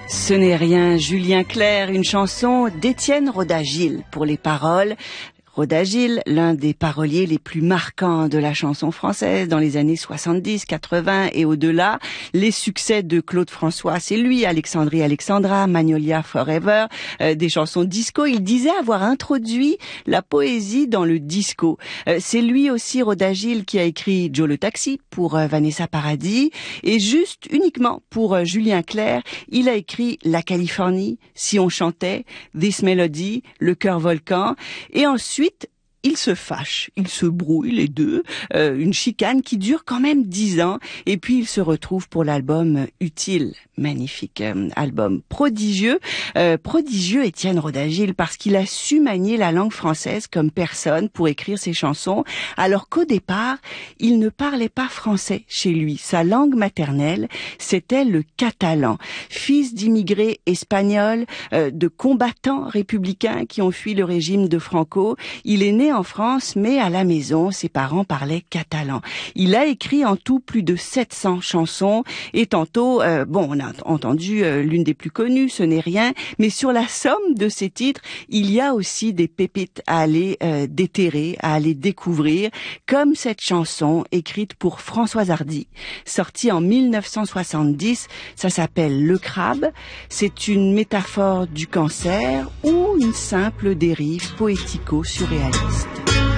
Ce n'est rien, Julien Clerc, une chanson d'Étienne Roda-Gil pour les paroles. Roda-Gil, l'un des paroliers les plus marquants de la chanson française dans les années 70, 80 et au-delà. Les succès de Claude François, c'est lui, Alexandrie Alexandra, Magnolia Forever, des chansons disco. Il disait avoir introduit la poésie dans le disco. C'est lui aussi, Roda-Gil, qui a écrit Joe le Taxi pour Vanessa Paradis. Et juste, uniquement pour Julien Clerc, il a écrit La Californie, Si on chantait, This Melody, Le Cœur Volcan. Et ensuite, ils se fâchent, ils se brouillent les deux, une chicane qui dure quand même 10 ans, et puis ils se retrouvent pour l'album Utile, magnifique album prodigieux, prodigieux Étienne Roda-Gil parce qu'il a su manier la langue française comme personne pour écrire ses chansons, alors qu'au départ, il ne parlait pas français chez lui. Sa langue maternelle, c'était le catalan. Fils d'immigrés espagnols, de combattants républicains qui ont fui le régime de Franco, il est né en France, mais à la maison, ses parents parlaient catalan. Il a écrit en tout plus de 700 chansons, et tantôt, on a entendu l'une des plus connues, Ce n'est rien, mais sur la somme de ces titres, il y a aussi des pépites à aller déterrer, à aller découvrir, comme cette chanson écrite pour Françoise Hardy, sortie en 1970, ça s'appelle Le Crabe, c'est une métaphore du cancer ou une simple dérive poético-surréaliste.